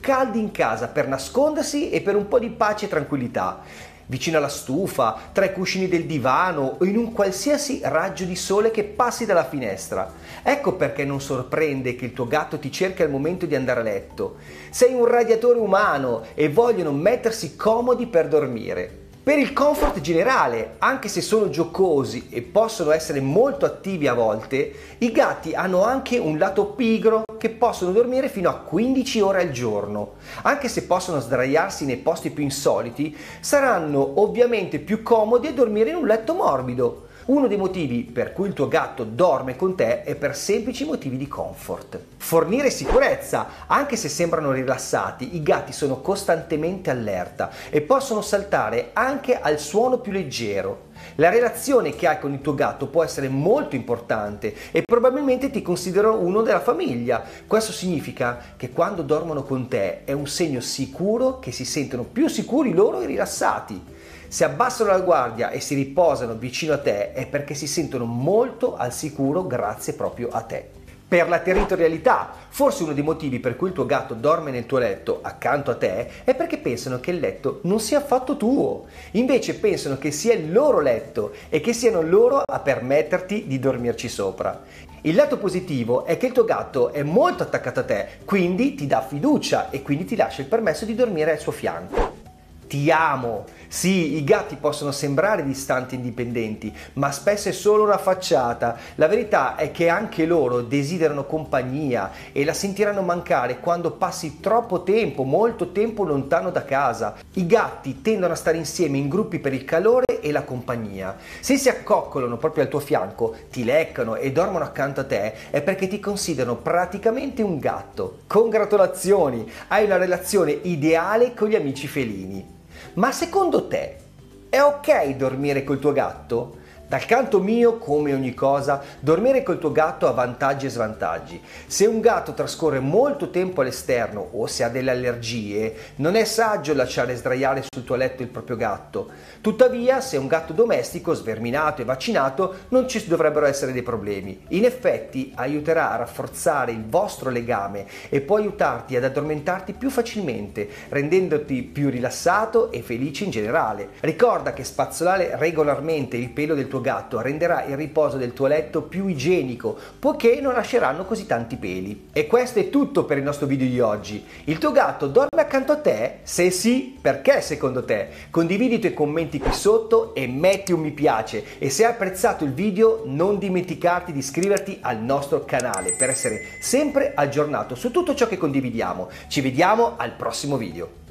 caldi in casa per nascondersi e per un po' di pace e tranquillità, vicino alla stufa, tra i cuscini del divano o in un qualsiasi raggio di sole che passi dalla finestra. Ecco perché non sorprende che il tuo gatto ti cerchi al momento di andare a letto. Sei un radiatore umano e vogliono mettersi comodi per dormire. Per il comfort generale, anche se sono giocosi e possono essere molto attivi a volte, i gatti hanno anche un lato pigro che possono dormire fino a 15 ore al giorno. Anche se possono sdraiarsi nei posti più insoliti, saranno ovviamente più comodi a dormire in un letto morbido. Uno dei motivi per cui il tuo gatto dorme con te è per semplici motivi di comfort. Fornire sicurezza. Anche se sembrano rilassati, i gatti sono costantemente allerta e possono saltare anche al suono più leggero. La relazione che hai con il tuo gatto può essere molto importante e probabilmente ti considerano uno della famiglia. Questo significa che quando dormono con te è un segno sicuro che si sentono più sicuri loro e rilassati. Se abbassano la guardia e si riposano vicino a te è perché si sentono molto al sicuro grazie proprio a te. Per la territorialità, forse uno dei motivi per cui il tuo gatto dorme nel tuo letto accanto a te è perché pensano che il letto non sia affatto tuo. Invece pensano che sia il loro letto e che siano loro a permetterti di dormirci sopra. Il lato positivo è che il tuo gatto è molto attaccato a te, quindi ti dà fiducia e quindi ti lascia il permesso di dormire al suo fianco. Ti amo! Sì, i gatti possono sembrare distanti e indipendenti, ma spesso è solo una facciata. La verità è che anche loro desiderano compagnia e la sentiranno mancare quando passi troppo tempo, molto tempo lontano da casa. I gatti tendono a stare insieme in gruppi per il calore e la compagnia. Se si accoccolano proprio al tuo fianco, ti leccano e dormono accanto a te, è perché ti considerano praticamente un gatto. Congratulazioni! Hai una relazione ideale con gli amici felini. Ma secondo te è ok dormire col tuo gatto? Dal canto mio, come ogni cosa, dormire col tuo gatto ha vantaggi e svantaggi. Se un gatto trascorre molto tempo all'esterno o se ha delle allergie, non è saggio lasciare sdraiare sul tuo letto il proprio gatto. Tuttavia, se è un gatto domestico, sverminato e vaccinato, non ci dovrebbero essere dei problemi. In effetti, aiuterà a rafforzare il vostro legame e può aiutarti ad addormentarti più facilmente, rendendoti più rilassato e felice in generale. Ricorda che spazzolare regolarmente il pelo del tuo gatto renderà il riposo del tuo letto più igienico, poiché non lasceranno così tanti peli. E questo è tutto per il nostro video di oggi. Il tuo gatto dorme accanto a te? Se sì, perché secondo te? Condividi i tuoi commenti qui sotto e metti un mi piace. E se hai apprezzato il video, non dimenticarti di iscriverti al nostro canale per essere sempre aggiornato su tutto ciò che condividiamo. Ci vediamo al prossimo video.